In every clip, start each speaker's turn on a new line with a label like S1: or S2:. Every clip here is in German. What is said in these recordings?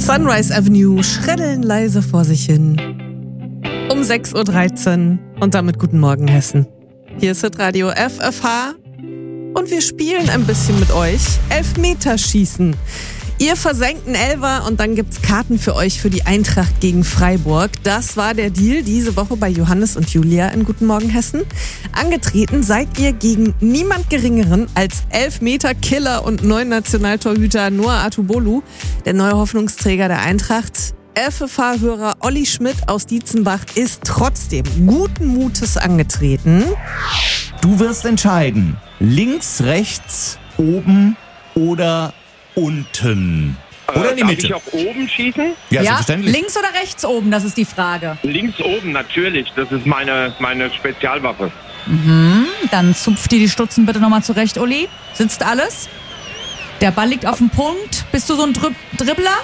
S1: Sunrise Avenue schreddeln leise vor sich hin. Um 6.13 Uhr und damit guten Morgen Hessen. Hier ist Hitradio FFH und wir spielen ein bisschen mit euch. Elfmeterschießen. Ihr versenkt einen Elfer und dann gibt's Karten für euch für die Eintracht gegen Freiburg. Das war der Deal diese Woche bei Johannes und Julia in Guten Morgen Hessen. Angetreten seid ihr gegen niemand Geringeren als Elfmeter-Killer und neuen Nationaltorhüter Noah Atubolu, der neue Hoffnungsträger der Eintracht. FFH-Hörer Olli Schmidt aus Dietzenbach ist trotzdem guten Mutes angetreten.
S2: Du wirst entscheiden. Links, rechts, oben oder unten. Oder in die Mitte.
S3: Darf ich auch oben schießen?
S2: Ja, selbstverständlich.
S4: Links oder rechts oben, das ist die Frage.
S3: Links oben, natürlich. Das ist meine Spezialwaffe.
S4: Dann zupft dir die Stutzen bitte nochmal zurecht, Uli. Sitzt alles? Der Ball liegt auf dem Punkt. Bist du so ein Dribbler?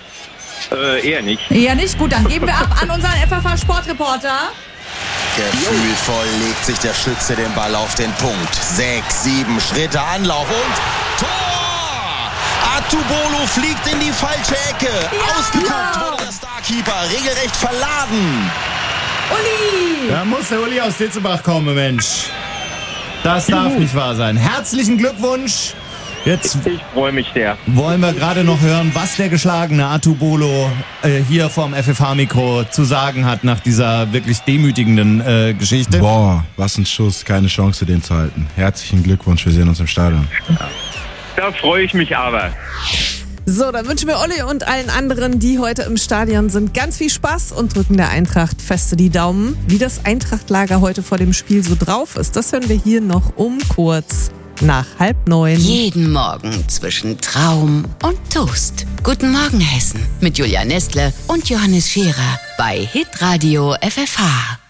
S3: Eher nicht.
S4: Eher nicht? Gut, dann geben wir ab an unseren FFH-Sportreporter.
S5: Gefühlvoll legt sich der Schütze den Ball auf den Punkt. 6, 7 Schritte Anlauf und Tor! Atubolu fliegt in die falsche Ecke.
S4: Ja.
S5: Ausgeguckt wurde der Starkeeper, regelrecht verladen.
S4: Uli!
S2: Da muss der Uli aus Dietzenbach kommen, Mensch. Das darf nicht wahr sein. Herzlichen Glückwunsch. Jetzt
S3: Ich freue mich sehr.
S2: wollen wir gerade noch hören, was der geschlagene Atubolu hier vom FFH-Mikro zu sagen hat nach dieser wirklich demütigenden Geschichte.
S6: Boah, was ein Schuss, keine Chance, den zu halten. Herzlichen Glückwunsch, wir sehen uns im Stadion.
S3: Da freue ich mich aber.
S1: So, dann wünschen wir Olli und allen anderen, die heute im Stadion sind, ganz viel Spaß und drücken der Eintracht feste die Daumen. Wie das Eintrachtlager heute vor dem Spiel so drauf ist, das hören wir hier noch um kurz nach 8:30.
S7: Jeden Morgen zwischen Traum und Toast. Guten Morgen Hessen mit Julia Nestle und Johannes Scherer bei Hitradio FFH.